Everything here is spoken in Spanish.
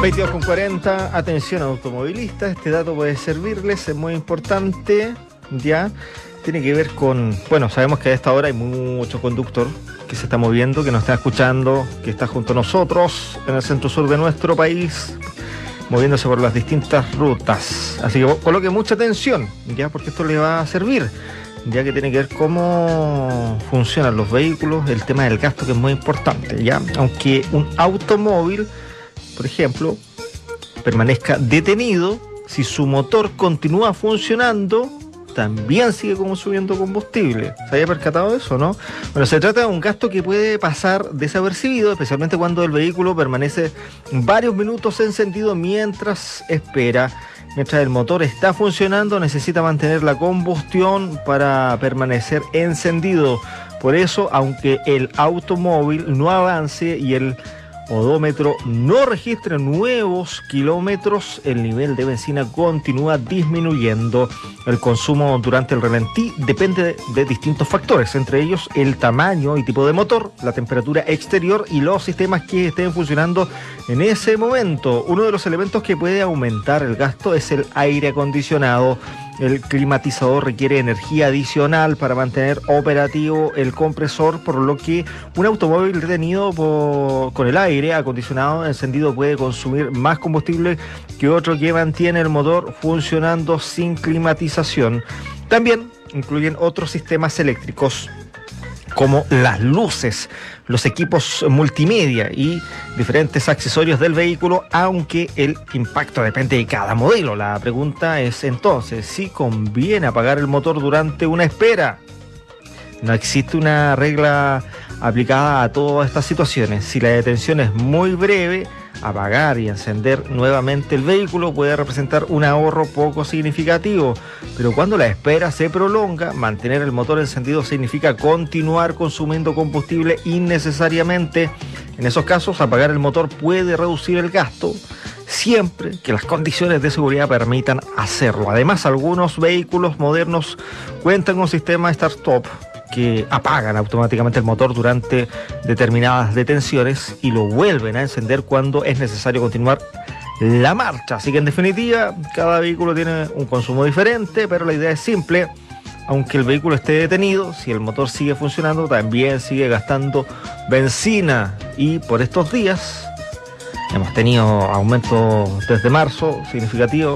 22:40, atención automovilistas, este dato puede servirles, es muy importante, ya, tiene que ver con, bueno, sabemos que a esta hora hay mucho conductor que se está moviendo, que nos está escuchando, que está junto a nosotros en el centro sur de nuestro país, moviéndose por las distintas rutas, así que coloque mucha atención, ya, porque esto le va a servir, ya que tiene que ver cómo funcionan los vehículos, el tema del gasto, que es muy importante, ya, aunque un automóvil, por ejemplo, permanezca detenido, si su motor continúa funcionando, también sigue consumiendo combustible. ¿Se había percatado de eso, no? Bueno, se trata de un gasto que puede pasar desapercibido, especialmente cuando el vehículo permanece varios minutos encendido mientras espera. Mientras el motor está funcionando, necesita mantener la combustión para permanecer encendido. Por eso, aunque el automóvil no avance y el odómetro no registra nuevos kilómetros, el nivel de benzina continúa disminuyendo. El consumo durante el ralentí depende de distintos factores, entre ellos el tamaño y tipo de motor, la temperatura exterior y los sistemas que estén funcionando en ese momento. Uno de los elementos que puede aumentar el gasto es el aire acondicionado. El climatizador requiere energía adicional para mantener operativo el compresor, por lo que un automóvil detenido con el aire acondicionado encendido puede consumir más combustible que otro que mantiene el motor funcionando sin climatización. También incluyen otros sistemas eléctricos como las luces, los equipos multimedia y diferentes accesorios del vehículo, aunque el impacto depende de cada modelo. La pregunta es entonces si conviene apagar el motor durante una espera. No existe una regla aplicada a todas estas situaciones. Si la detención es muy breve, apagar y encender nuevamente el vehículo puede representar un ahorro poco significativo, pero cuando la espera se prolonga, mantener el motor encendido significa continuar consumiendo combustible innecesariamente. En esos casos, apagar el motor puede reducir el gasto, siempre que las condiciones de seguridad permitan hacerlo. Además, algunos vehículos modernos cuentan con sistema Start-Stop que apagan automáticamente el motor durante determinadas detenciones y lo vuelven a encender cuando es necesario continuar la marcha. Así que en definitiva, cada vehículo tiene un consumo diferente, pero la idea es simple. Aunque el vehículo esté detenido, si el motor sigue funcionando, también sigue gastando benzina. Y por estos días hemos tenido aumentos desde marzo significativos.